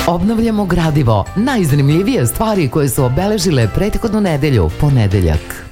Obnavljamo gradivo, najzanimljivije stvari koje su obeležile prethodnu nedelju, ponedeljak.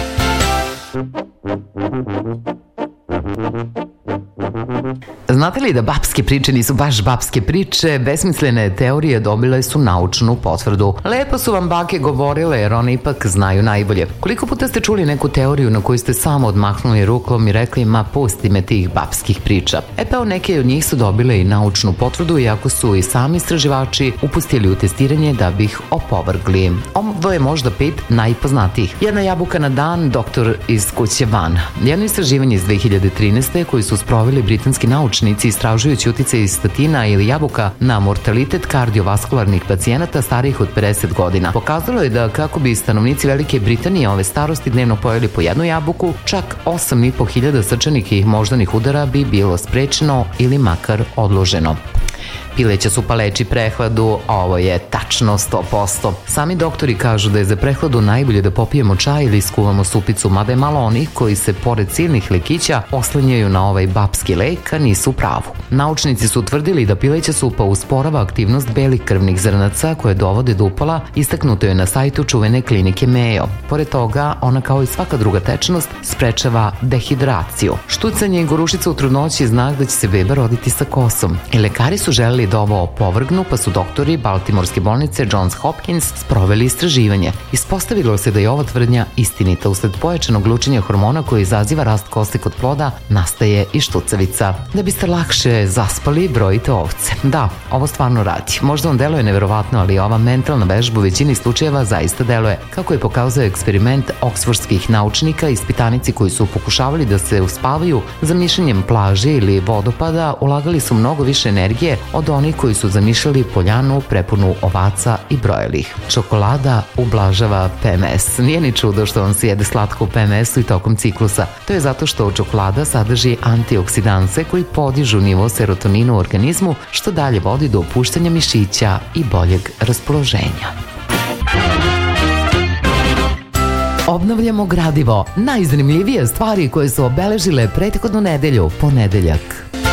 Znate li da babske priče nisu baš babske priče, besmislene teorije dobile su naučnu potvrdu. Lepo su vam bake govorile jer one ipak znaju najbolje. Koliko puta ste čuli neku teoriju na koju ste samo odmahnuli rukom i rekli ma pusti me tih babskih priča? Pa neke od njih su dobile i naučnu potvrdu iako su i sami istraživači upustili u testiranje da bi ih opovrgli. Ovo je možda 5 najpoznatijih. Jedna jabuka na dan, doktor iz kuće van. Jedno istraživanje iz 2013. koji su sproveli britanski naučnici istražujući uticaj statina ili jabuka na mortalitet kardiovaskularnih pacijenata starijih od 50 godina. Pokazalo je da kako bi stanovnici Velike Britanije ove starosti dnevno pojeli po jednu jabuku, čak 8.500 srčanih i moždanih udara bi bilo sprečeno ili makar odloženo. Pileća supa leči prehladu, a ovo je tačno 100%. Sami doktori kažu da je za prehladu najbolje da popijemo čaj ili skuvamo supicu, mada je malo onih koji se pored silnih lekića oslanjaju na ovaj babski lek, a nisu u pravu. Naučnici su utvrdili da pileća supa usporava aktivnost belih krvnih zrnaca koje dovode do upala, istaknuto je na sajtu čuvene klinike Mayo. Pored toga, ona kao i svaka druga tečnost sprečava dehidraciju. Štucanje i gorušica u trudnoći je znak da će se beba roditi sa kosom. I lekari su želeli da ovo opovrgnu, pa su doktori Baltimorske bolnice Johns Hopkins sproveli istraživanje. Ispostavilo se da je ova tvrdnja istinita. Usled pojačanog lučenja hormona koji izaziva rast kosti kod ploda, nastaje i štucavica. Da biste lakše zaspali, brojite ovce. Da, ovo stvarno radi. Možda vam deluje neverovatno, ali ova mentalna vežba u većini slučajeva zaista deluje. Kako je pokazao eksperiment oksfordskih naučnika, ispitanici koji su pokušavali da se uspavaju zamišljanjem plaže ili vodopada, ulagali su mnogo više energije od onih koji su zamišljali poljanu prepunu ovaca i brojali ih. Čokolada ublažava PMS. Nije ni čudo što vam se jede slatko u PMS-u i tokom ciklusa. To je zato što čokolada sadrži antioksidanse koji podižu nivo serotonina u organizmu, što dalje vodi do opuštanja mišića i boljeg raspoloženja. Obnavljamo gradivo, najzanimljivije stvari koje su obeležile prethodnu nedelju, ponedeljak.